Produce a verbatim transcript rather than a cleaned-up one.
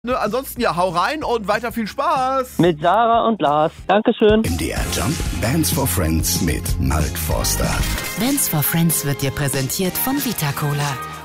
Ne, ansonsten ja, hau rein und weiter viel Spaß. Mit Sarah und Lars. Dankeschön. M D R Jump Bands for Friends mit Mark Forster. Bands for Friends wird dir präsentiert von Vita Cola.